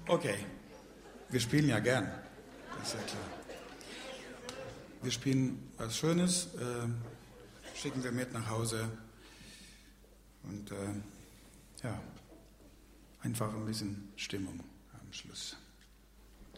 Okay, wir spielen ja gern, das ist ja klar. Wir spielen was Schönes, schicken wir mit nach Hause und ja, einfach ein bisschen Stimmung am Schluss.